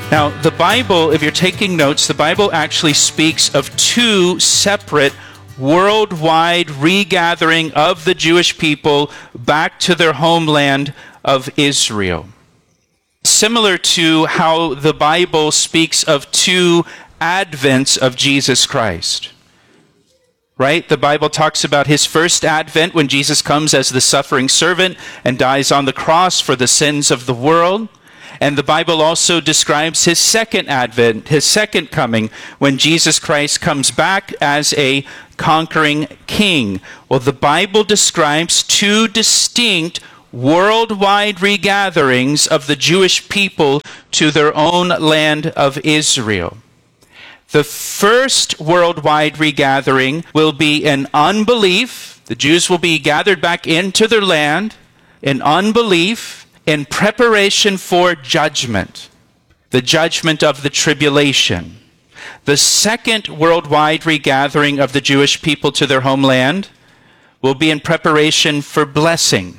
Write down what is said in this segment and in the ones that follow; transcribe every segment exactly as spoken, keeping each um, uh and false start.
Now, the Bible, if you're taking notes, the Bible actually speaks of two separate worldwide regathering of the Jewish people back to their homeland of Israel. Similar to how the Bible speaks of two advents of Jesus Christ. Right? The Bible talks about his first advent when Jesus comes as the suffering servant and dies on the cross for the sins of the world. And the Bible also describes his second advent, his second coming, when Jesus Christ comes back as a conquering king. Well, the Bible describes two distinct worldwide regatherings of the Jewish people to their own land of Israel. The first worldwide regathering will be in unbelief. The Jews will be gathered back into their land in unbelief, in preparation for judgment, the judgment of the tribulation. The second worldwide regathering of the Jewish people to their homeland will be in preparation for blessing,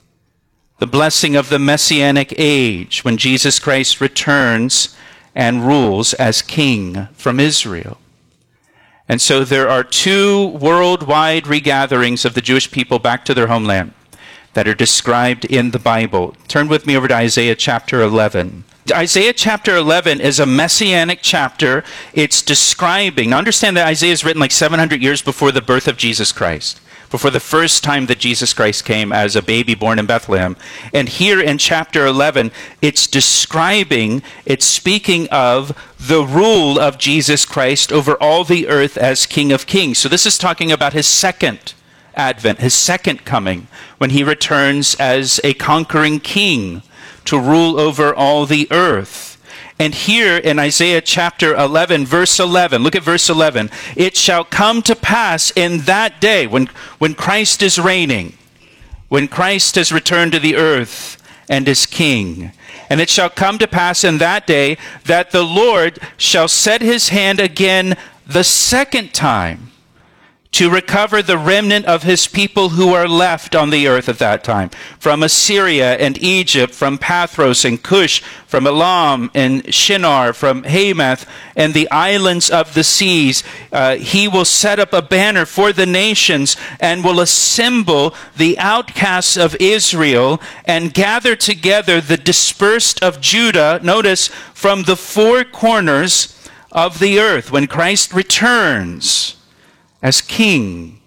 the blessing of the Messianic age when Jesus Christ returns and rules as king from Israel. And so there are two worldwide regatherings of the Jewish people back to their homeland that are described in the Bible. Turn with me over to Isaiah chapter eleven. Isaiah chapter eleven is a messianic chapter. It's describing, now understand that Isaiah is written like seven hundred years before the birth of Jesus Christ, before the first time that Jesus Christ came as a baby born in Bethlehem. And here in chapter eleven, it's describing, it's speaking of the rule of Jesus Christ over all the earth as King of Kings. So this is talking about his second advent, his second coming, when he returns as a conquering king to rule over all the earth. And here in Isaiah chapter eleven, verse eleven, look at verse eleven. It shall come to pass in that day, when, when Christ is reigning, when Christ has returned to the earth and is king. And it shall come to pass in that day that the Lord shall set his hand again the second time to recover the remnant of his people who are left on the earth at that time, from Assyria and Egypt, from Pathros and Cush, from Elam and Shinar, from Hamath and the islands of the seas. Uh, he will set up a banner for the nations and will assemble the outcasts of Israel and gather together the dispersed of Judah, notice, from the four corners of the earth when Christ returns as king.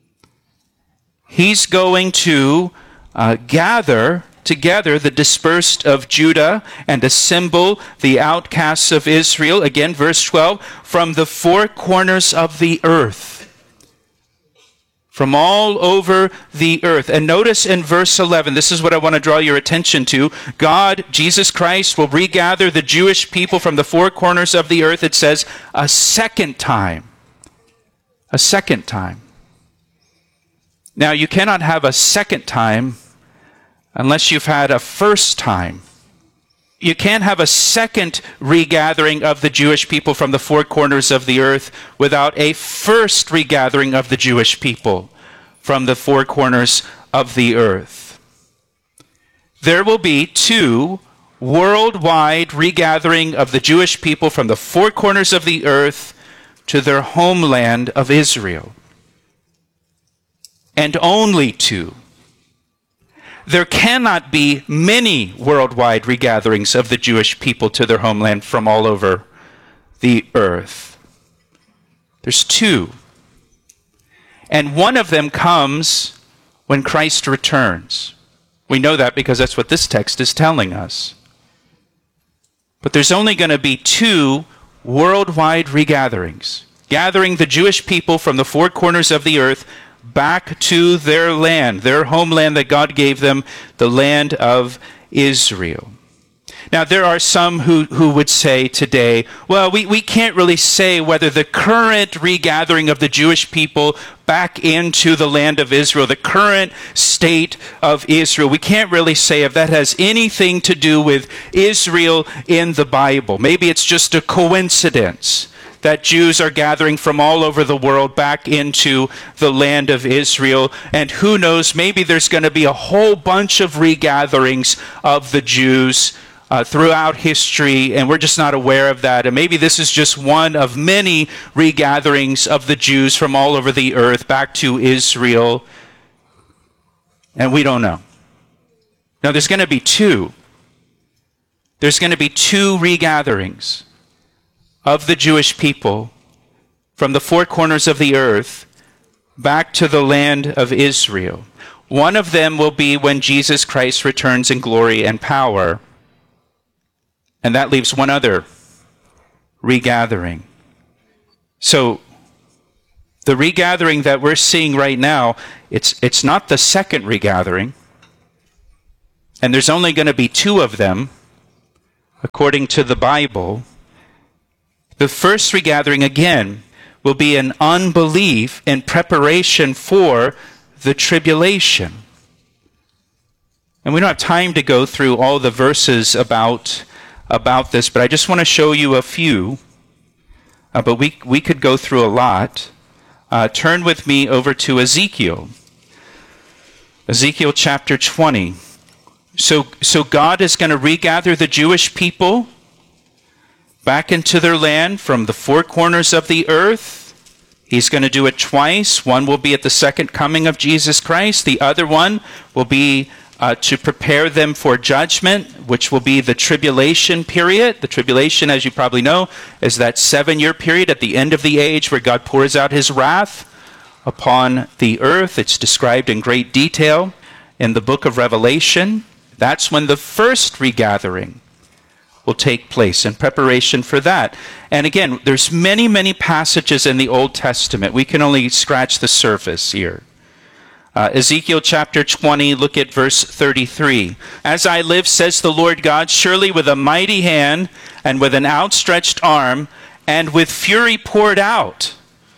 He's going to uh, gather together the dispersed of Judah and assemble the outcasts of Israel. Again, verse twelve, from the four corners of the earth. From all over the earth. And notice in verse eleven, this is what I want to draw your attention to. God, Jesus Christ, will regather the Jewish people from the four corners of the earth, it says, a second time. A second time. Now, you cannot have a second time unless you've had a first time. You can't have a second regathering of the Jewish people from the four corners of the earth without a first regathering of the Jewish people from the four corners of the earth. There will be two worldwide regathering of the Jewish people from the four corners of the earth to their homeland of Israel. And only two. There cannot be many worldwide regatherings of the Jewish people to their homeland from all over the earth. There's two. And one of them comes when Christ returns. We know that because that's what this text is telling us. But there's only going to be two worldwide regatherings, gathering the Jewish people from the four corners of the earth back to their land, their homeland that God gave them, the land of Israel. Now, there are some who, who would say today, well, we, we can't really say whether the current regathering of the Jewish people back into the land of Israel, the current state of Israel, we can't really say if that has anything to do with Israel in the Bible. Maybe it's just a coincidence that Jews are gathering from all over the world back into the land of Israel. And who knows, maybe there's going to be a whole bunch of regatherings of the Jews uh, throughout history, and we're just not aware of that. And maybe this is just one of many regatherings of the Jews from all over the earth back to Israel, and we don't know. Now, there's going to be two. There's going to be two regatherings of the Jewish people from the four corners of the earth back to the land of Israel. One of them will be when Jesus Christ returns in glory and power. And that leaves one other regathering. So, the regathering that we're seeing right now, it's, it's not the second regathering. And there's only going to be two of them, according to the Bible. The first regathering, again, will be an unbelief in preparation for the tribulation. And we don't have time to go through all the verses about, about this, but I just want to show you a few. Uh, but we, we could go through a lot. Uh, turn with me over to Ezekiel. Ezekiel chapter twenty. So, so God is going to regather the Jewish people back into their land from the four corners of the earth. He's going to do it twice. One will be at the second coming of Jesus Christ. The other one will be uh, to prepare them for judgment, which will be the tribulation period. The tribulation, as you probably know, is that seven-year period at the end of the age where God pours out his wrath upon the earth. It's described in great detail in the book of Revelation. That's when the first regathering will take place in preparation for that. And again, there's many, many passages in the Old Testament. We can only scratch the surface here. Uh, Ezekiel chapter twenty, look at verse thirty-three. As I live, says the Lord God, surely with a mighty hand and with an outstretched arm and with fury poured out,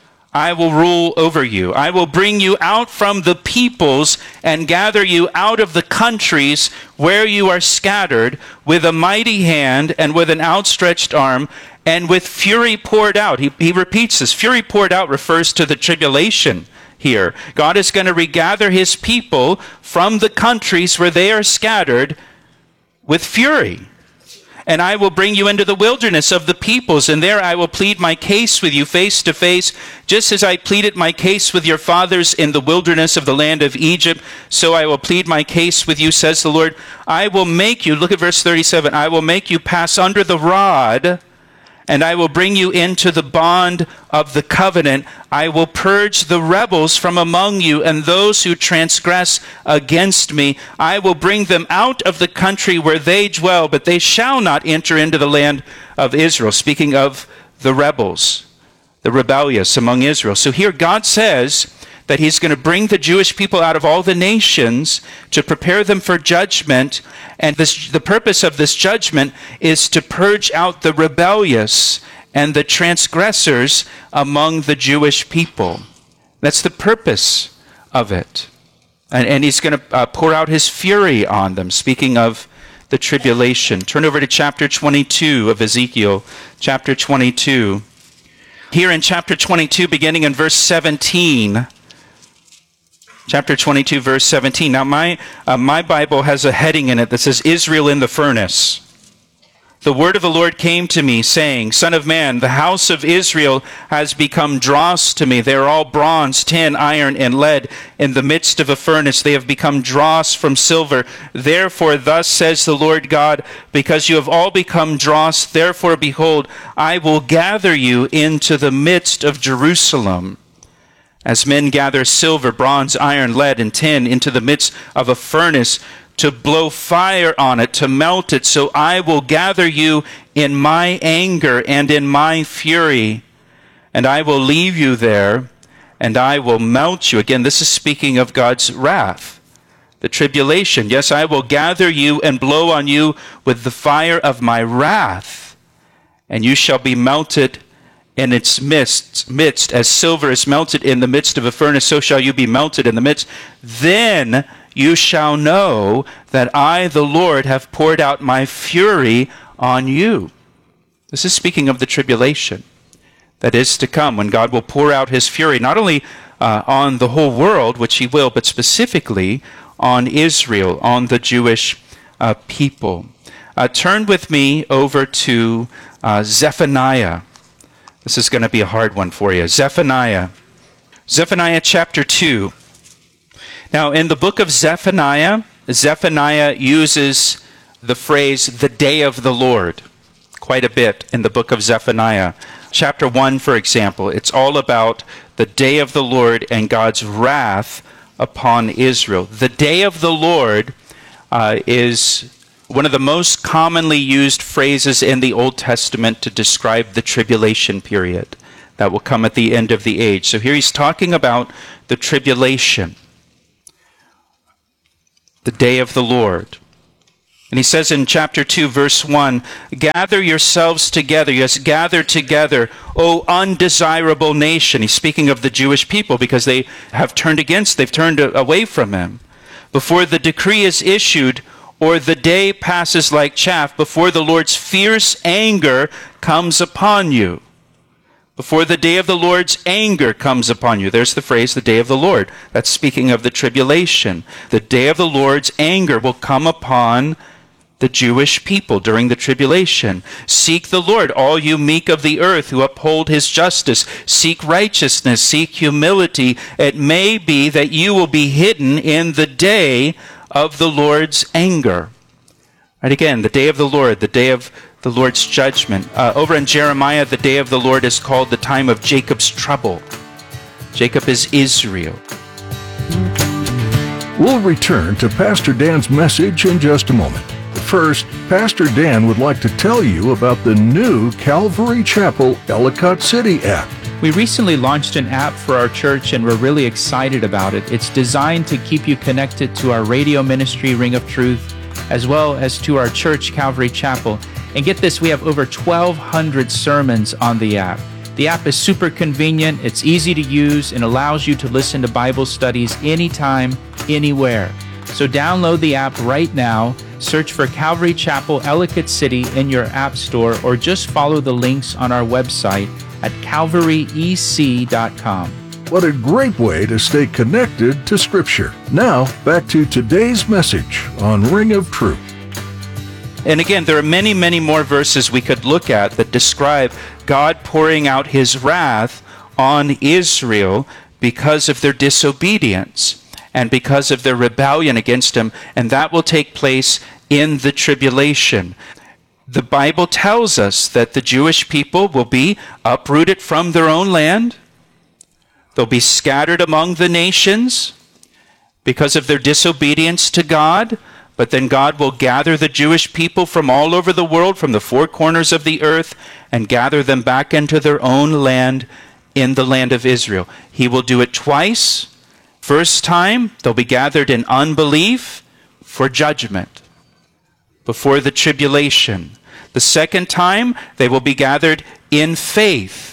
I will rule over you. I will bring you out from the peoples and gather you out of the countries where you are scattered with a mighty hand and with an outstretched arm and with fury poured out. He, he repeats this. Fury poured out refers to the tribulation here. God is going to regather his people from the countries where they are scattered with fury. And I will bring you into the wilderness of the peoples, and there I will plead my case with you face to face, just as I pleaded my case with your fathers in the wilderness of the land of Egypt, so I will plead my case with you, says the Lord. I will make you, look at verse thirty-seven, I will make you pass under the rod, and I will bring you into the bond of the covenant. I will purge the rebels from among you and those who transgress against me. I will bring them out of the country where they dwell, but they shall not enter into the land of Israel. Speaking of the rebels, the rebellious among Israel. So here God says that he's going to bring the Jewish people out of all the nations to prepare them for judgment. And this, the purpose of this judgment is to purge out the rebellious and the transgressors among the Jewish people. That's the purpose of it. And, and he's going to uh, pour out his fury on them, speaking of the tribulation. Turn over to chapter twenty-two of Ezekiel, chapter twenty-two. Here in chapter twenty-two, beginning in verse seventeen, chapter twenty-two, verse seventeen. Now, my, uh, my Bible has a heading in it that says, Israel in the furnace. The word of the Lord came to me, saying, Son of man, the house of Israel has become dross to me. They are all bronze, tin, iron, and lead. In the midst of a furnace, they have become dross from silver. Therefore, thus says the Lord God, because you have all become dross, therefore, behold, I will gather you into the midst of Jerusalem, as men gather silver, bronze, iron, lead, and tin into the midst of a furnace to blow fire on it, to melt it. So I will gather you in my anger and in my fury, and I will leave you there, and I will melt you. Again, this is speaking of God's wrath, the tribulation. Yes, I will gather you and blow on you with the fire of my wrath, and you shall be melted in its midst, midst, as silver is melted in the midst of a furnace, so shall you be melted in the midst. Then you shall know that I, the Lord, have poured out my fury on you. This is speaking of the tribulation that is to come, when God will pour out his fury, not only uh, on the whole world, which he will, but specifically on Israel, on the Jewish uh, people. Uh, turn with me over to uh, Zephaniah. This is going to be a hard one for you. Zephaniah. Zephaniah chapter two. Now, in the book of Zephaniah, Zephaniah uses the phrase, the day of the Lord, quite a bit in the book of Zephaniah. Chapter one, for example, it's all about the day of the Lord and God's wrath upon Israel. The day of the Lord uh, is one of the most commonly used phrases in the Old Testament to describe the tribulation period that will come at the end of the age. So here he's talking about the tribulation, the day of the Lord. And he says in chapter two, verse one, gather yourselves together, yes, gather together, O undesirable nation. He's speaking of the Jewish people because they have turned against, they've turned away from him. Before the decree is issued, or the day passes like chaff, before the Lord's fierce anger comes upon you. Before the day of the Lord's anger comes upon you. There's the phrase, the day of the Lord. That's speaking of the tribulation. The day of the Lord's anger will come upon the Jewish people during the tribulation. Seek the Lord, all you meek of the earth who uphold his justice. Seek righteousness, seek humility. It may be that you will be hidden in the day of the Lord's anger. Right, again, the day of the Lord, the day of the Lord's judgment. Uh, over in Jeremiah, the day of the Lord is called the time of Jacob's trouble. Jacob is Israel. We'll return to Pastor Dan's message in just a moment. First, Pastor Dan would like to tell you about the new Calvary Chapel Ellicott City app. We recently launched an app for our church and we're really excited about it. It's designed to keep you connected to our radio ministry, Ring of Truth, as well as to our church, Calvary Chapel. And get this, we have over twelve hundred sermons on the app. The app is super convenient, it's easy to use, and allows you to listen to Bible studies anytime, anywhere. So download the app right now, search for Calvary Chapel Ellicott City in your app store, or just follow the links on our website at calvary e c dot com. What a great way to stay connected to Scripture. Now, back to today's message on Ring of Truth. And again, there are many, many more verses we could look at that describe God pouring out his wrath on Israel because of their disobedience and because of their rebellion against him, and that will take place in the tribulation. The Bible tells us that the Jewish people will be uprooted from their own land. They'll be scattered among the nations because of their disobedience to God. But then God will gather the Jewish people from all over the world, from the four corners of the earth, and gather them back into their own land, in the land of Israel. He will do it twice. First time, they'll be gathered in unbelief for judgment before the tribulation. The second time, they will be gathered in faith,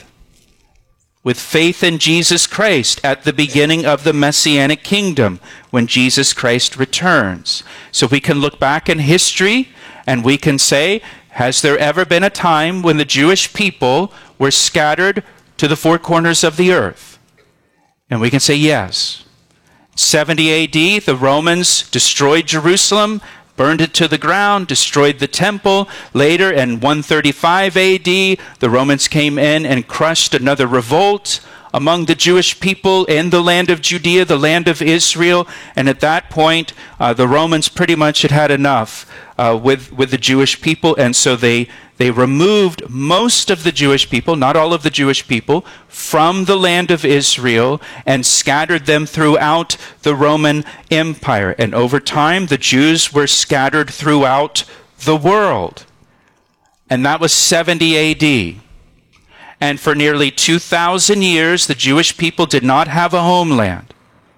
with faith in Jesus Christ at the beginning of the Messianic kingdom when Jesus Christ returns. So we can look back in history and we can say, has there ever been a time when the Jewish people were scattered to the four corners of the earth? And we can say yes. seventy A D, the Romans destroyed Jerusalem, burned it to the ground, destroyed the temple. Later, in one thirty-five A D, the Romans came in and crushed another revolt among the Jewish people in the land of Judea, the land of Israel. And at that point, uh, the Romans pretty much had had enough uh, with, with the Jewish people. And so they, they removed most of the Jewish people, not all of the Jewish people, from the land of Israel and scattered them throughout the Roman Empire. And over time, the Jews were scattered throughout the world. And that was seventy A D. And for nearly two thousand years, the Jewish people did not have a homeland.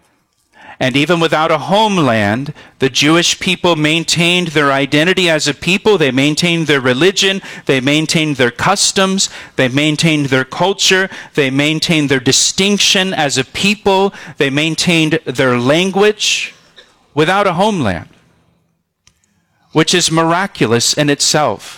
And even without a homeland, the Jewish people maintained their identity as a people. They maintained their religion. They maintained their customs. They maintained their culture. They maintained their distinction as a people. They maintained their language without a homeland, which is miraculous in itself.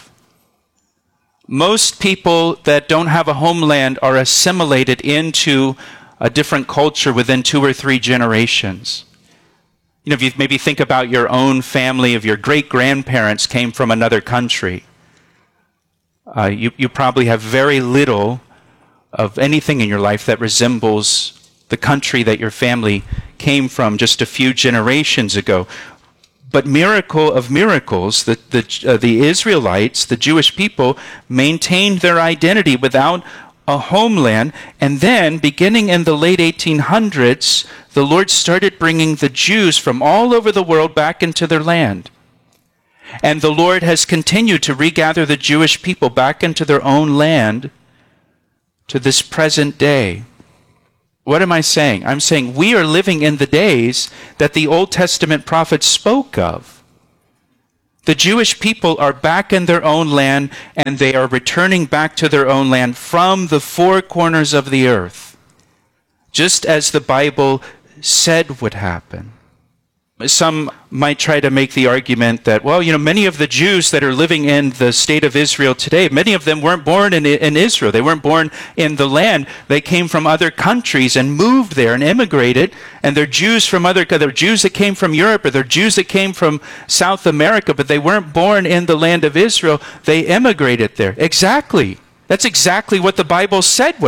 Most people that don't have a homeland are assimilated into a different culture within two or three generations. You know, if you maybe think about your own family, if your great-grandparents came from another country, uh, you, you probably have very little of anything in your life that resembles the country that your family came from just a few generations ago. But miracle of miracles, the, the, uh, the Israelites, the Jewish people, maintained their identity without a homeland. And then, beginning in the late eighteen hundreds, the Lord started bringing the Jews from all over the world back into their land. And the Lord has continued to regather the Jewish people back into their own land to this present day. What am I saying? I'm saying we are living in the days that the Old Testament prophets spoke of. The Jewish people are back in their own land, and they are returning back to their own land from the four corners of the earth, just as the Bible said would happen. Some might try to make the argument that, well, you know, many of the Jews that are living in the state of Israel today, many of them weren't born in, in Israel. They weren't born in the land. They came from other countries and moved there and immigrated. And they're Jews from other, they're Jews that came from Europe, or they're Jews that came from South America, but they weren't born in the land of Israel. They immigrated there. Exactly. That's exactly what the Bible said